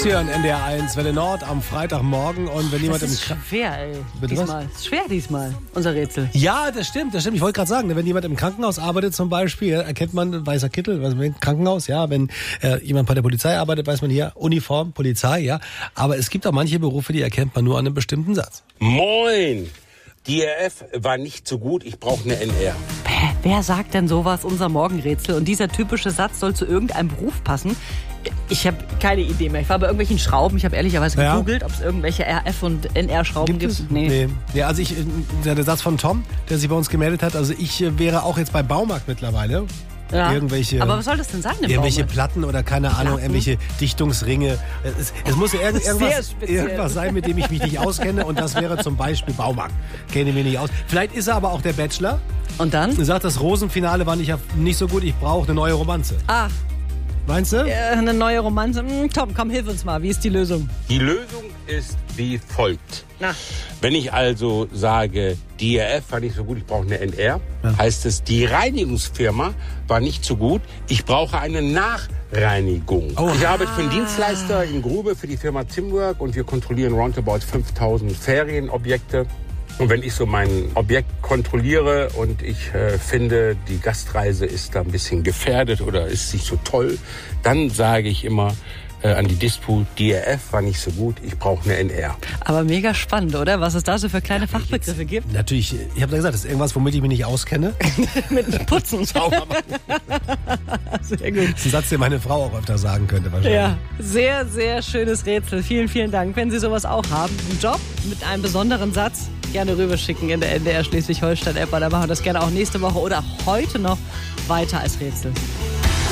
hier an NDR1, Welle Nord am Freitagmorgen. Und wenn jemand Das ist schwer, ey. Bitte diesmal. Ist schwer diesmal, unser Rätsel. Ja, das stimmt. Ich wollte gerade sagen, wenn jemand im Krankenhaus arbeitet zum Beispiel, erkennt man weißer Kittel, Krankenhaus, ja. Wenn jemand bei der Polizei arbeitet, weiß man hier Uniform, Polizei, ja. Aber es gibt auch manche Berufe, die erkennt man nur an einem bestimmten Satz. Moin! Die RF war nicht so gut, ich brauche eine NR. Wer sagt denn sowas, unser Morgenrätsel? Und dieser typische Satz soll zu irgendeinem Beruf passen? Ich habe keine Idee mehr. Ich war bei irgendwelchen Schrauben. Ich habe ehrlicherweise gegoogelt, ob es irgendwelche RF- und NR-Schrauben gibt. Nee. Ja, also der Satz von Tom, der sich bei uns gemeldet hat, also ich wäre auch jetzt beim Baumarkt mittlerweile. Ja. Irgendwelche, aber was soll das denn sein im irgendwelche Baumarkt? Platten oder keine Ahnung, irgendwelche Dichtungsringe. Es muss ja irgendwas sein, mit dem ich mich nicht auskenne, und das wäre zum Beispiel Baumarkt. Kenne ich mich nicht aus. Vielleicht ist er aber auch der Bachelor. Und dann? Er sagt, das Rosenfinale war nicht so gut, ich brauche eine neue Romanze. Ah. Meinst du? Eine neue Romanze. Tom, komm, hilf uns mal. Wie ist die Lösung? Die Lösung ist wie folgt. Na. Wenn ich also sage, die RF war nicht so gut, ich brauche eine NR, heißt es, die Reinigungsfirma war nicht so gut, ich brauche eine Nachreinigung. Oh. Ich arbeite für einen Dienstleister in Grube für die Firma Timwork und wir kontrollieren roundabout 5000 Ferienobjekte. Und wenn ich so mein Objekt kontrolliere und ich finde, die Gastreise ist da ein bisschen gefährdet oder ist nicht so toll, dann sage ich immer an die Dispo, die RF war nicht so gut, ich brauche eine NR. Aber mega spannend, oder? Was es da so für kleine Fachbegriffe gibt. Natürlich, ich habe da gesagt, das ist irgendwas, womit ich mich nicht auskenne. Mit Putzen. Sauber machen. Sehr gut. Das ist ein Satz, den meine Frau auch öfter sagen könnte wahrscheinlich. Ja, sehr, sehr schönes Rätsel. Vielen, vielen Dank. Wenn Sie sowas auch haben, einen Job mit einem besonderen Satz, gerne rüberschicken in der NDR Schleswig-Holstein-App. Da machen wir das gerne auch nächste Woche oder heute noch weiter als Rätsel.